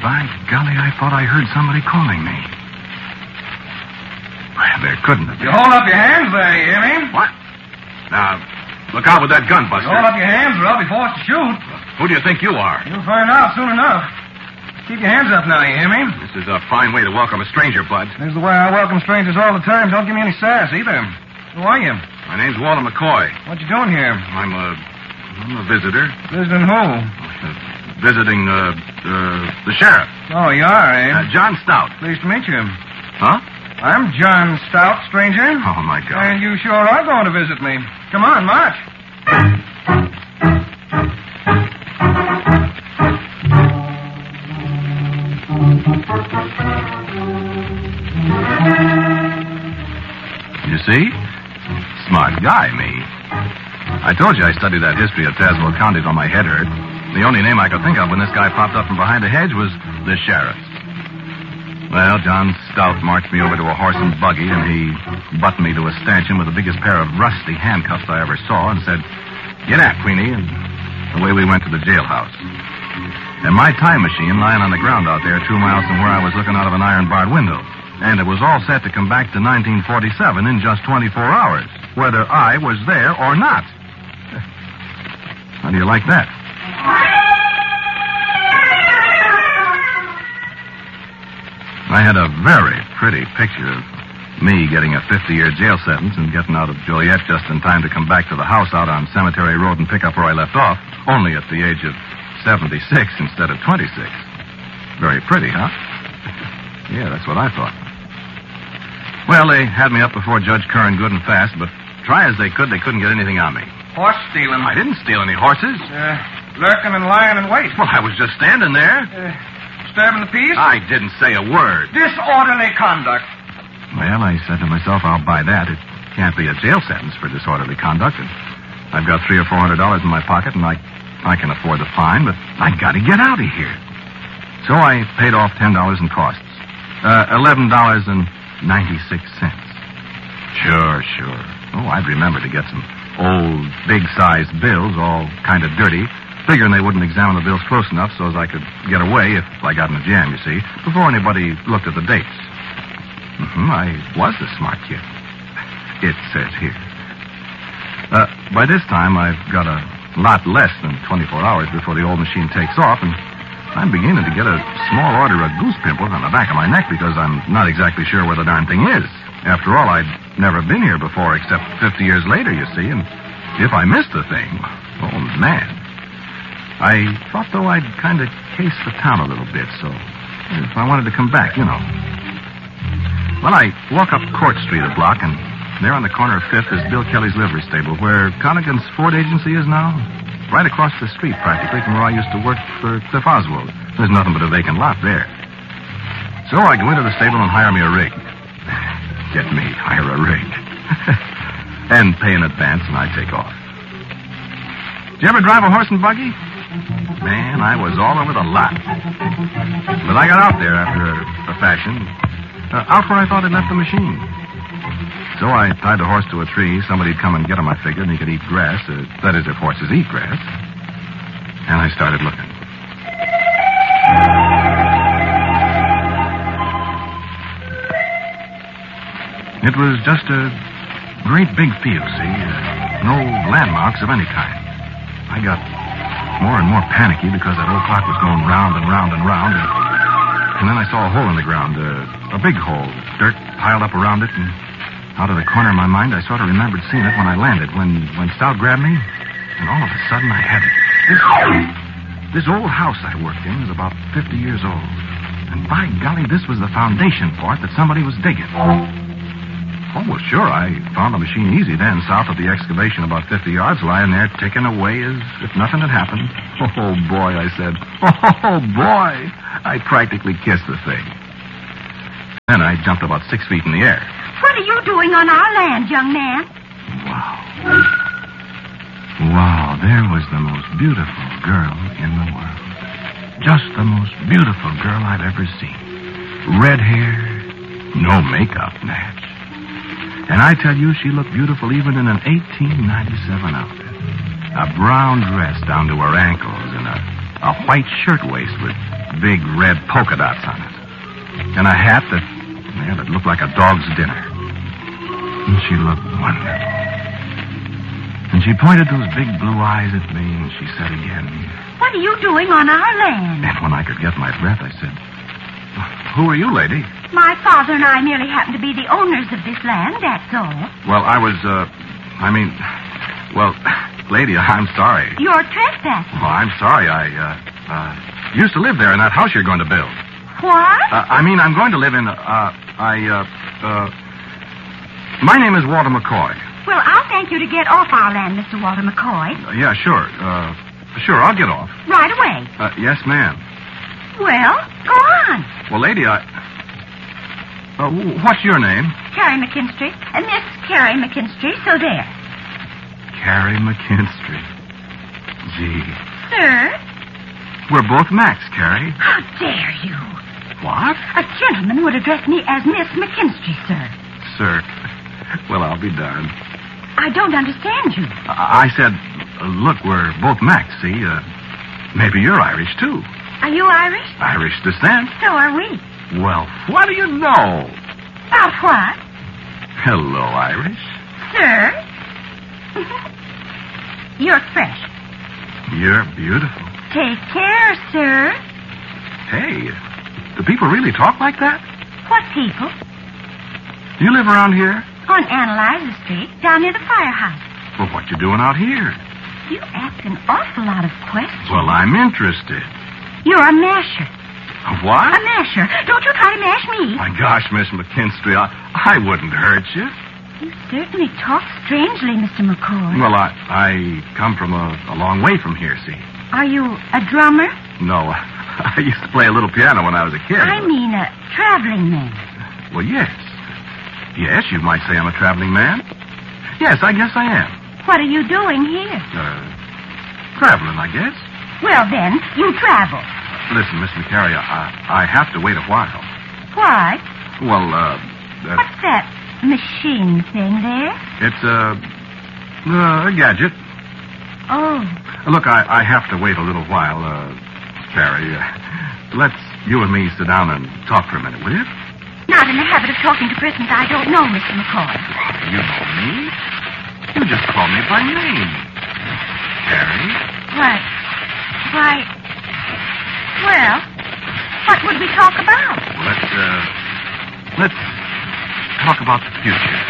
By golly, I thought I heard somebody calling me. Well, there couldn't have been. You hold up your hands there, you hear me? What? Now, look out with that gun, Buster. Hold up your hands or I'll be forced to shoot. Who do you think you are? You'll find out soon enough. Keep your hands up now, you hear me? This is a fine way to welcome a stranger, Bud. This is the way I welcome strangers all the time. Don't give me any sass, either. Who are you? My name's Walter McCoy. What you doing here? I'm a visitor. Visiting who? Visiting the sheriff. Oh, you are, eh? John Stout. Pleased to meet you. Huh? I'm John Stout, stranger. Oh, my God. And you sure are going to visit me. Come on, march. You see? Smart guy, me. I told you I studied that history of Tazewell County till my head hurt. The only name I could think of when this guy popped up from behind the hedge was the sheriff. Well, John Stout marched me over to a horse and buggy, and he buttoned me to a stanchion with the biggest pair of rusty handcuffs I ever saw and said, "Get out, Queenie," and away we went to the jailhouse. And my time machine lying on the ground out there 2 miles from where I was looking out of an iron-barred window. And it was all set to come back to 1947 in just 24 hours, whether I was there or not. How do you like that? I had a very pretty picture of me getting a 50-year jail sentence and getting out of Joliet just in time to come back to the house out on Cemetery Road and pick up where I left off, only at the age of 76 instead of 26. Very pretty, huh? Yeah, that's what I thought. Well, they had me up before Judge Curran good and fast, but try as they couldn't get anything on me. Horse stealing. I didn't steal any horses. Lurking and lying in wait. Well, I was just standing there. Disturbing the peace? I didn't say a word. Disorderly conduct. Well, I said to myself, I'll buy that. It can't be a jail sentence for disorderly conduct. And I've got $300 or $400 in my pocket, and I can afford the fine, but I got to get out of here. So I paid off $10 in costs. $11.96. Sure. Oh, I'd remember to get some old, big-sized bills, all kind of dirty, figuring they wouldn't examine the bills close enough so as I could get away if I got in a jam, you see, before anybody looked at the dates. I was a smart kid. It says here. By this time, I've got a lot less than 24 hours before the old machine takes off, and I'm beginning to get a small order of goose pimples on the back of my neck because I'm not exactly sure where the darn thing is. After all, I'd never been here before except 50 years later, you see, and if I missed the thing, oh, man. I thought, though, I'd kind of case the town a little bit, so if I wanted to come back, you know. Well, I walk up Court Street a block, and there on the corner of 5th is Bill Kelly's livery stable, where Connigan's Ford agency is now. Right across the street, practically, from where I used to work for Cliff Oswald. There's nothing but a vacant lot there. So I go into the stable and hire me a rig. Get me, hire a rig. And pay in advance, and I take off. Did you ever drive a horse and buggy? Man, I was all over the lot. But I got out there after a fashion. Out where I thought I'd left the machine. So I tied the horse to a tree. Somebody'd come and get him, I figured, and he could eat grass. That is, if horses eat grass. And I started looking. It was just a great big field, see? No landmarks of any kind. I got more and more panicky because that old clock was going round and round and round. And then I saw a hole in the ground, a big hole, dirt piled up around it, and out of the corner of my mind, I sort of remembered seeing it when I landed, when Stout grabbed me, and all of a sudden I had it. This old house I worked in was about 50 years old, and by golly, this was the foundation for it that somebody was digging. Oh, well, sure, I found the machine easy then, south of the excavation, about 50 yards, lying there, ticking away as if nothing had happened. Oh, boy, I said. Oh, boy. I practically kissed the thing. Then I jumped about 6 feet in the air. What are you doing on our land, young man? Wow, there was the most beautiful girl in the world. Just the most beautiful girl I've ever seen. Red hair, no makeup, Natch. And I tell you, she looked beautiful even in an 1897 outfit. A brown dress down to her ankles and a white shirtwaist with big red polka dots on it. And a hat that looked like a dog's dinner. And she looked wonderful. And she pointed those big blue eyes at me, and she said again, "What are you doing on our land?" And when I could get my breath, I said, "Who are you, lady?" "My father and I merely happen to be the owners of this land, that's all." Well, lady, I'm sorry. "You're trespassing." Oh, I'm sorry. I used to live there in that house you're going to build. "What?" I'm going to live in, my name is Walter McCoy. "Well, I'll thank you to get off our land, Mr. Walter McCoy." Yeah, sure. Sure, I'll get off. "Right away." Yes, ma'am. "Well, go on." Well, lady, what's your name? "Carrie McKinstry. Miss Carrie McKinstry, so there." Carrie McKinstry. Gee. "Sir?" We're both Max, Carrie. "How dare you?" What? "A gentleman would address me as Miss McKinstry, sir." Sir. Well, I'll be darned. "I don't understand you." I said, look, we're both Max, see? Maybe you're Irish, too. "Are you Irish?" Irish descent. "So are we." Well, what do you know? "About what?" Hello, Irish. "Sir?" "You're fresh." You're beautiful. "Take care, sir." Hey, do people really talk like that? "What people?" Do you live around here? "On Analyzer Street, down near the firehouse." Well, what you doing out here? "You ask an awful lot of questions." Well, I'm interested. "You're a masher." What? "A masher. Don't you try to mash me." My gosh, Miss McKinstry, I wouldn't hurt you. "You certainly talk strangely, Mr. McCoy." Well, I come from a long way from here, see? "Are you a drummer?" No, I used to play a little piano when I was a kid. "I mean a traveling man." Well, yes. Yes, you might say I'm a traveling man. Yes, I guess I am. "What are you doing here?" Traveling, I guess. "Well, then, you travel." Listen, Miss McCary, I have to wait a while. "Why?" Well, What's that machine thing there? It's a gadget. Oh. Look, I have to wait a little while, Carrie. Let's you and me sit down and talk for a minute, will you? "Not in the habit of talking to persons I don't know, Mr. McCoy." You know me. You just call me by name. Carrie. What? Why... Well, what would we talk about? Let's talk about the future.